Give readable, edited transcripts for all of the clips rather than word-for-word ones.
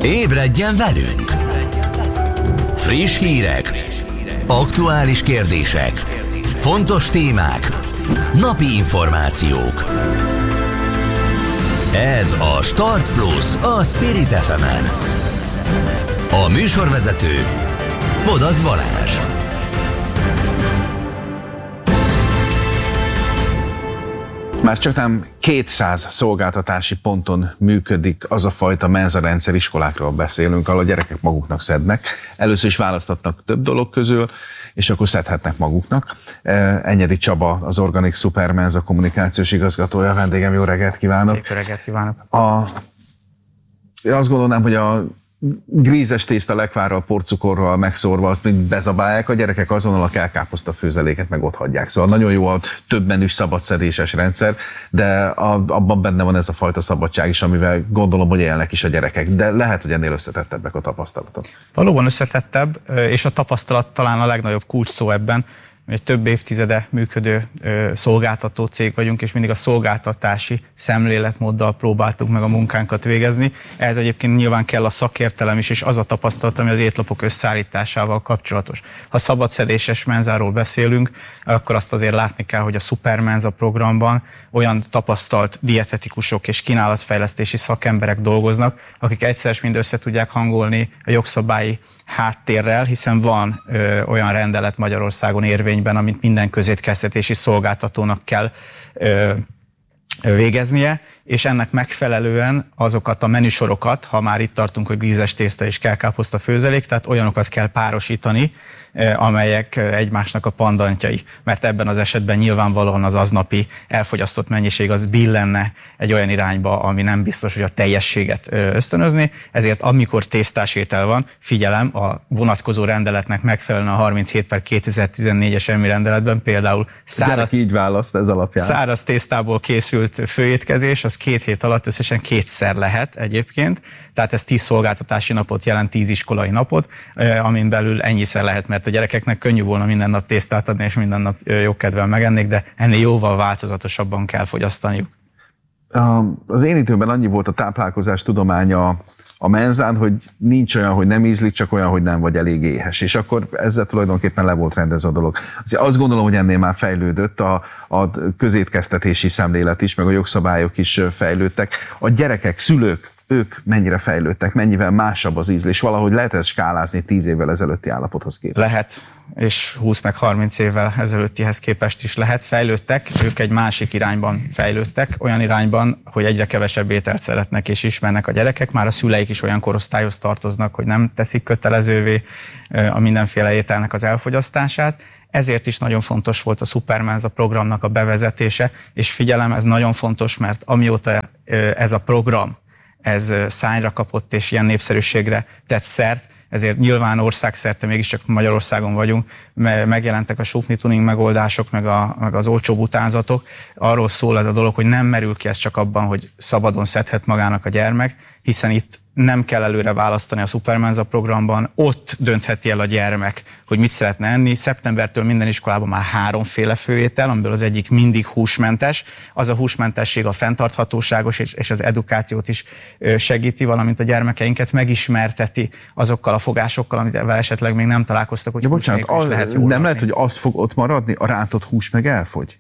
Ébredjen velünk! Friss hírek, aktuális kérdések, fontos témák, napi információk. Ez a Start Plus a Spirit FM-en. A műsorvezető Bodac Balázs. Már csaknem 200 szolgáltatási ponton működik az a fajta menzarendszer, iskolákról beszélünk, ahol a gyerekek maguknak szednek. Először is választatnak több dolog közül, és akkor szedhetnek maguknak. Enyedi Csaba, az Organic Supermenza kommunikációs igazgatója, vendégem, jó reggelt kívánok! Szép reggelt kívánok! Azt gondolnám, hogy a grízes tészta lekvárral, porcukorral megszórva, azt mind bezabálják, a gyerekek azonnal a kelkáposzta főzeléket meg ott hagyják. Szóval nagyon jó a több menüs szabadszedéses rendszer, de abban benne van ez a fajta szabadság is, amivel gondolom, hogy élnek is a gyerekek, de lehet, hogy ennél összetettebbek a tapasztalatok. Valóban összetettebb, és a tapasztalat talán a legnagyobb kulcs szó ebben. Egy több évtizede működő szolgáltató cég vagyunk, és mindig a szolgáltatási szemléletmóddal próbáltuk meg a munkánkat végezni. Ehhez egyébként nyilván kell a szakértelem is, és az a tapasztalat, ami az étlapok összeállításával kapcsolatos. Ha szabadszedéses menzáról beszélünk, akkor azt azért látni kell, hogy a Supermenza programban olyan tapasztalt dietetikusok és kínálatfejlesztési szakemberek dolgoznak, akik egyszer mind össze tudják hangolni a jogszabályi háttérrel, hiszen van olyan rendelet Magyarországon érvényben, amit minden közétkeztetési szolgáltatónak kell végeznie, és ennek megfelelően azokat a menüsorokat, ha már itt tartunk, hogy grízes tészta és kelkáposzta főzelék, tehát olyanokat kell párosítani, amelyek egymásnak a pandantjai, mert ebben az esetben nyilvánvalóan az aznapi elfogyasztott mennyiség az billenne egy olyan irányba, ami nem biztos, hogy a teljességet ösztönözni, ezért amikor tésztás étel van, figyelem, a vonatkozó rendeletnek megfelelően a 37/2014-es EMI rendeletben például így választ ez alapján. Száraz tésztából készült főétkezés, az 2 hét alatt összesen 2-szer lehet egyébként, tehát ez 10 szolgáltatási napot jelent, 10 iskolai napot, amin belül ennyiszer lehet, mert a gyerekeknek könnyű volna minden nap tésztát adni, és minden nap jogkedvel megennék, de ennél jóval változatosabban kell fogyasztaniuk. Az én időmben annyi volt a táplálkozás tudománya a menzán, hogy nincs olyan, hogy nem ízlik, csak olyan, hogy nem vagy elég éhes. És akkor ezzel tulajdonképpen le volt rendezve a dolog. Azt gondolom, hogy ennél már fejlődött a közétkeztetési szemlélet is, meg a jogszabályok is fejlődtek. A gyerekek, szülők, ők mennyire fejlődtek, mennyivel másabb az ízlés, valahogy lehet ezt skálázni 10 évvel ezelőtti állapothoz képest? Lehet, és 20 meg 30 évvel ezelőttihez képest is lehet. Fejlődtek, ők egy másik irányban fejlődtek, olyan irányban, hogy egyre kevesebb ételt szeretnek és ismernek a gyerekek, már a szüleik is olyan korosztályhoz tartoznak, hogy nem teszik kötelezővé a mindenféle ételnek az elfogyasztását. Ezért is nagyon fontos volt a Supermenza programnak a bevezetése, és figyelem, ez nagyon fontos, mert amióta ez a program ez szányra kapott és ilyen népszerűségre tett szert, ezért nyilván országszerte, mégiscsak Magyarországon vagyunk, megjelentek a sufni tuning megoldások, meg az olcsóbb utánzatok. Arról szól ez a dolog, hogy nem merül ki ez csak abban, hogy szabadon szedhet magának a gyermek, hiszen itt nem kell előre választani a Supermenza programban, ott döntheti el a gyermek, hogy mit szeretne enni. Szeptembertől minden iskolában már 3 főétel, amiből az egyik mindig húsmentes. Az a húsmentesség a fenntarthatóságos és az edukációt is segíti, valamint a gyermekeinket megismerteti azokkal a fogásokkal, amit esetleg még nem találkoztak, hogy nem lehet, hogy az fog ott maradni, a rántott hús meg elfogy?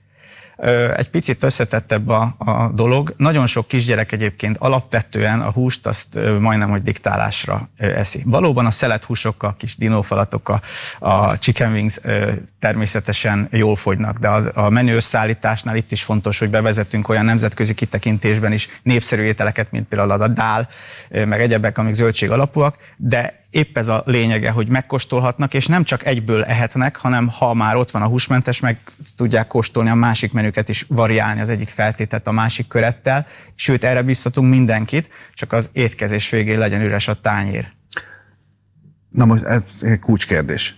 Egy picit összetettebb a dolog. Nagyon sok kisgyerek egyébként alapvetően a húst azt majdnem, hogy diktálásra eszi. Valóban a szelethúsok, a kis dinófalatok, a chicken wings természetesen jól fogynak, de a menü összeállításnál itt is fontos, hogy bevezetünk olyan nemzetközi kitekintésben is népszerű ételeket, mint például a dál, meg egyebek, amik zöldség alapúak, de épp ez a lényege, hogy megkóstolhatnak, és nem csak egyből ehetnek, hanem ha már ott van a húsmentes, meg tudják kóstolni a másik menüket is, variálni az egyik feltételt a másik körettel, sőt erre biztatunk mindenkit, csak az étkezés végén legyen üres a tányér. Na most ez egy kulcskérdés.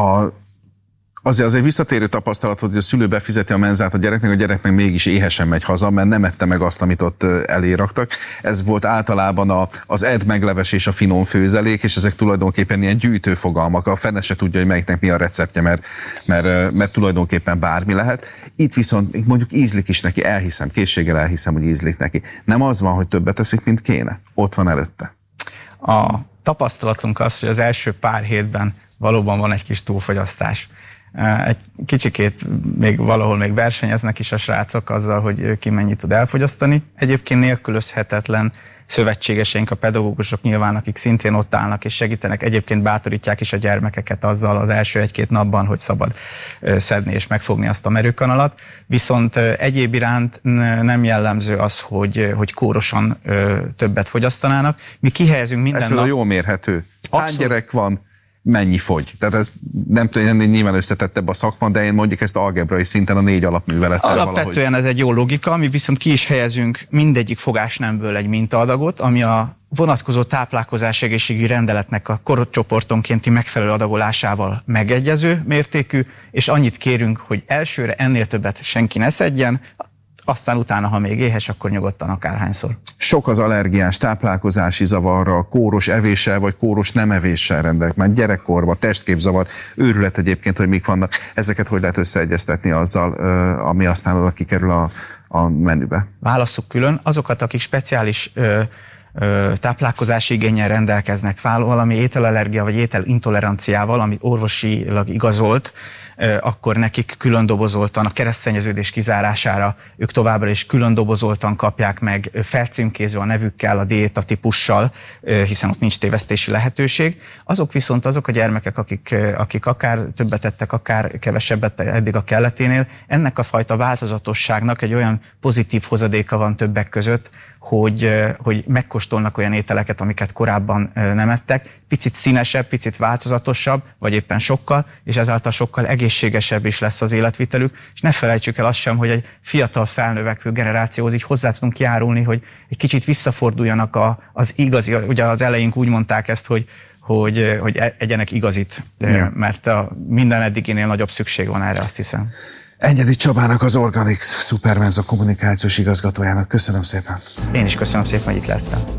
Azért visszatérő tapasztalat volt, hogy a szülő befizeti a menzát a gyereknek, a gyerek meg mégis éhesen megy haza, mert nem ette meg azt, amit ott elé raktak. Ez volt általában az megleves és a finom főzelék, és ezek tulajdonképpen ilyen gyűjtőfogalmak. A fene se tudja, hogy melyiknek mi a receptje, mert tulajdonképpen bármi lehet. Itt viszont mondjuk ízlik is neki, készséggel elhiszem, hogy ízlik neki. Nem az van, hogy többet teszik, mint kéne. Ott van előtte. A tapasztalatunk az, hogy az első pár hétben valóban van egy kis túlfogyasztás. Egy kicsikét valahol még versenyeznek is a srácok azzal, hogy ki mennyit tud elfogyasztani. Egyébként nélkülözhetetlen szövetségeseink, a pedagógusok nyilván, akik szintén ott állnak és segítenek, egyébként bátorítják is a gyermekeket azzal az első 1-2 napban, hogy szabad szedni és megfogni azt a merőkanalat. Viszont egyéb iránt nem jellemző az, hogy kórosan többet fogyasztanának. Mi kihelyezünk minden nap. Ez jól mérhető. Hány gyerek van? Mennyi fogy? Tehát ez nem tudom, nyilván összetettebb a szakma, de én mondjuk ezt algebrai szinten a 4 alapművelettel alapvetően valahogy. Ez egy jó logika, mi viszont ki is helyezünk mindegyik fogásnemből egy mintaadagot, ami a vonatkozó táplálkozás egészségügyi rendeletnek a korcsoportonkénti megfelelő adagolásával megegyező mértékű, és annyit kérünk, hogy elsőre ennél többet senki ne szedjen, aztán utána, ha még éhes, akkor nyugodtan akárhányszor. Sok az allergiás táplálkozási zavarra, kóros evéssel vagy kóros nem evéssel rendelkezik, már gyerekkorban, testképzavar, őrület egyébként, hogy mik vannak. Ezeket hogy lehet összeegyeztetni azzal, ami aztán oda kikerül a menübe? Válasszuk külön. Azokat, akik speciális táplálkozási igénnyel rendelkeznek, valami ételallergia vagy ételintoleranciával, ami orvosilag igazolt, akkor nekik külön dobozoltan a keresztszennyeződés kizárására ők továbbra is külön dobozoltan kapják meg, felcímkézve a nevükkel, a diétatípussal, hiszen ott nincs tévesztési lehetőség. Azok viszont azok a gyermekek, akik akár többet ettek, akár kevesebbet eddig a kelleténél, ennek a fajta változatosságnak egy olyan pozitív hozadéka van többek között, hogy megkóstolnak olyan ételeket, amiket korábban nem ettek, picit színesebb, picit változatosabb, vagy éppen sokkal, és ezáltal sokkal egészségesebb is lesz az életvitelük, és ne felejtsük el azt sem, hogy egy fiatal felnövekvő generációhoz így hozzá tudunk járulni, hogy egy kicsit visszaforduljanak az igazi, ugye az elején úgy mondták ezt, hogy egyenek igazit, mert minden eddiginél nagyobb szükség van erre, azt hiszem. Enyedi Csabának, az Organics Supermenza kommunikációs igazgatójának köszönöm szépen. Én is köszönöm szépen, hogy itt lettem.